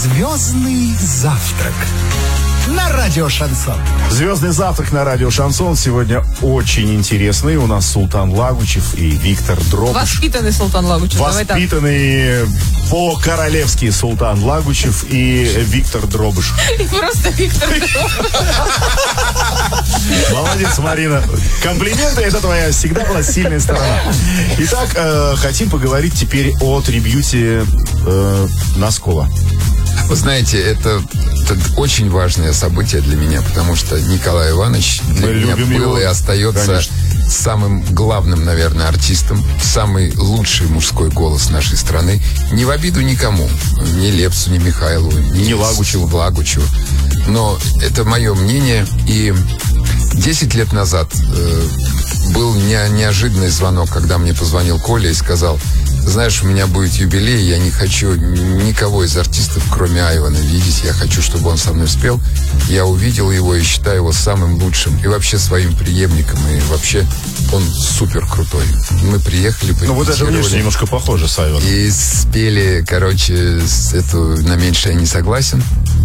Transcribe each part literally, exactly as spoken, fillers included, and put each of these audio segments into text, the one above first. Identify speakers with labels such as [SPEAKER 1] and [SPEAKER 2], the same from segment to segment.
[SPEAKER 1] Звездный завтрак на радио Шансон.
[SPEAKER 2] Звездный завтрак на радио Шансон сегодня очень интересный. У нас Султан Лагучев и Виктор Дробыш.
[SPEAKER 3] Воспитанный Султан Лагучев.
[SPEAKER 2] Воспитанный по-королевски Султан Лагучев и Виктор Дробыш.
[SPEAKER 3] Просто Виктор Дробыш.
[SPEAKER 2] Молодец, Марина. Комплименты — это твоя всегда была сильная сторона. Итак, э, хотим поговорить теперь о трибьюте э, Носкова.
[SPEAKER 4] Вы знаете, это, это очень важное событие для меня, потому что Николай Иванович для
[SPEAKER 2] Мы
[SPEAKER 4] меня был
[SPEAKER 2] его,
[SPEAKER 4] и остается, конечно, самым главным, наверное, артистом, самый лучший мужской голос нашей страны. Не в обиду никому, ни Лепсу, ни Михайлову, ни, ни Лагучеву, Лагучеву. Но это мое мнение. И десять лет назад э, был не, неожиданный звонок, когда мне позвонил Коля и сказал: знаешь, у меня будет юбилей, я не хочу никого из артистов, кроме Айвана, видеть. Я хочу, чтобы он со мной спел. Я увидел его и считаю его самым лучшим. И вообще своим преемником. И вообще он супер крутой. Мы приехали,
[SPEAKER 2] ну вот это внешне немножко похоже с Айваном.
[SPEAKER 4] И спели, короче, эту «На меньшее не согласен».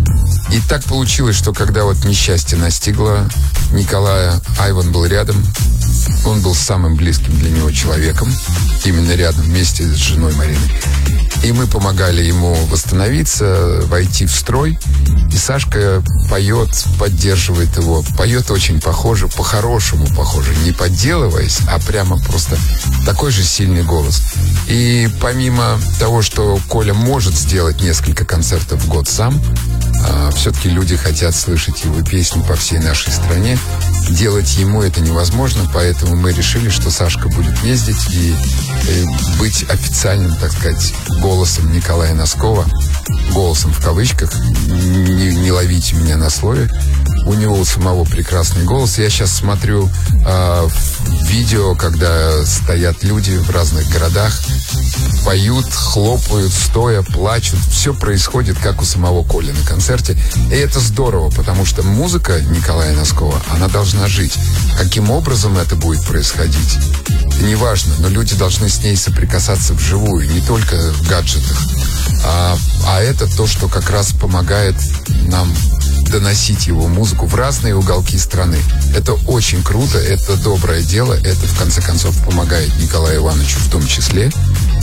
[SPEAKER 4] И так получилось, что когда вот несчастье настигло Николая, Айван был рядом. Он был самым близким для него человеком. Именно рядом, вместе с женой Мариной. И мы помогали ему восстановиться, войти в строй. И Сашка поет, поддерживает его. Поет очень похоже, по-хорошему похоже. Не подделываясь, а прямо просто такой же сильный голос. И помимо того, что Коля может сделать несколько концертов в год сам, а, все-таки люди хотят слышать его песни по всей нашей стране. Делать ему это невозможно, поэтому мы решили, что Сашка будет ездить и, и быть официальным, так сказать, голосом Николая Носкова. Голосом в кавычках. Не, не ловите меня на слове. У него у самого прекрасный голос. Я сейчас смотрю э, видео, когда стоят люди в разных городах, поют, хлопают, стоя, плачут. Все происходит, как у самого Коли на концерте. И это здорово, потому что музыка Николая Носкова, она должна жить. Каким образом это будет происходить, неважно, но люди должны с ней соприкасаться вживую, не только в гаджетах. А, а это то, что как раз помогает нам доносить его музыку в разные уголки страны. Это очень круто, это доброе дело, это в конце концов помогает Николаю Ивановичу в том числе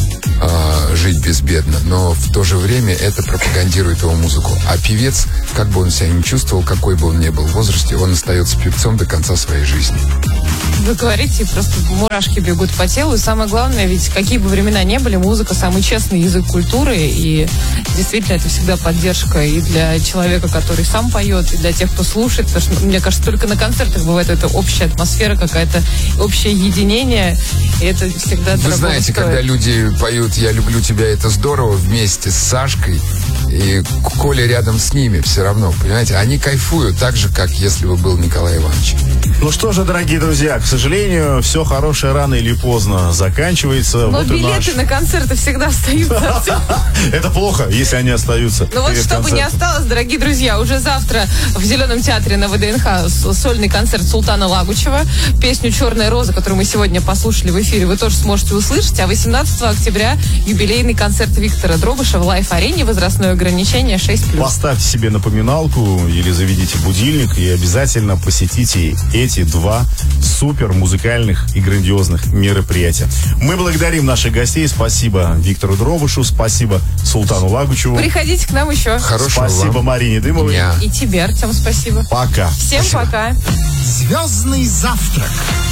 [SPEAKER 4] э, жить безбедно, но в то же время это пропагандирует его музыку. А певец, как бы он себя ни чувствовал, какой бы он ни был в возрасте, он остается певцом до конца своей жизни.
[SPEAKER 3] Вы говорите, просто мурашки бегут по телу. И самое главное, ведь какие бы времена ни были, музыка — самый честный язык культуры. И действительно, это всегда поддержка и для человека, который сам поет, и для тех, кто слушает. Потому что, мне кажется, только на концертах бывает эта общая атмосфера, какая-то общее единение. И это всегда дорого.
[SPEAKER 4] Вы знаете,
[SPEAKER 3] стоит.
[SPEAKER 4] Когда люди поют «Я люблю тебя», это здорово, вместе с Сашкой, и Коля рядом с ними все равно, понимаете? Они кайфуют так же, как если бы был Николай Иванович.
[SPEAKER 2] Ну что же, дорогие друзья, к сожалению, все хорошее рано или поздно заканчивается.
[SPEAKER 3] Но
[SPEAKER 2] вот
[SPEAKER 3] билеты на концерты всегда остаются.
[SPEAKER 2] Это плохо, если они остаются.
[SPEAKER 3] Ну вот, чтобы не осталось, дорогие друзья, уже завтра в Зеленом театре на ВДНХ сольный концерт Султана Лагучева. Песню «Черная роза», которую мы сегодня послушали в эфире, вы тоже сможете услышать. А восемнадцатого октября юбилейный концерт Виктора Дробыша в Лайф-арене. Возрастное ограничение шесть плюс.
[SPEAKER 2] Поставьте себе напоминалку или заведите будильник и обязательно посетите эти два супер музыкальных и грандиозных мероприятия. Мы благодарим наших гостей. Спасибо Виктору Дробышу, спасибо Султану Лагучеву.
[SPEAKER 3] Приходите к нам еще.
[SPEAKER 4] Хорошего
[SPEAKER 2] Спасибо
[SPEAKER 4] вам
[SPEAKER 2] Марине Дымовой.
[SPEAKER 4] дня.
[SPEAKER 3] И тебе, Артем, спасибо.
[SPEAKER 2] Пока.
[SPEAKER 3] Всем
[SPEAKER 4] Спасибо.
[SPEAKER 3] пока.
[SPEAKER 1] Звездный завтрак